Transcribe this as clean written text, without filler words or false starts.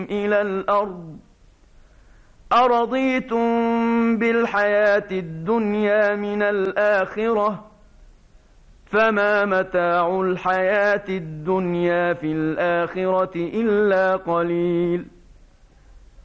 إلى الأرض أرضيتم بالحياة الدنيا من الآخرة فما متاع الحياة الدنيا في الآخرة إلا قليل.